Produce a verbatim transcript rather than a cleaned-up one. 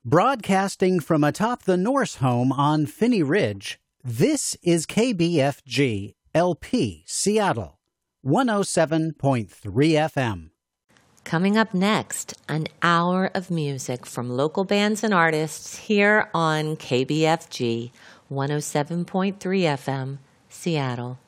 Broadcasting from atop the Norse home on Phinney Ridge, this is K B F G L P Seattle, one oh seven point three F M. Coming up next, an hour of music from local bands and artists here on K B F G one oh seven point three F M, Seattle.